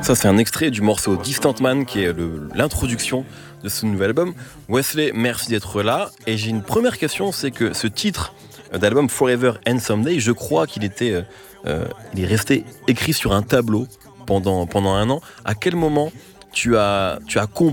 Ça, c'est un extrait du morceau Distant Man qui est l'introduction de ce nouvel album. Wesley, merci d'être là. Et j'ai une première question, c'est que ce titre d'album Forever and Someday, je crois il est resté écrit sur un tableau pendant un an. À quel moment tu as compris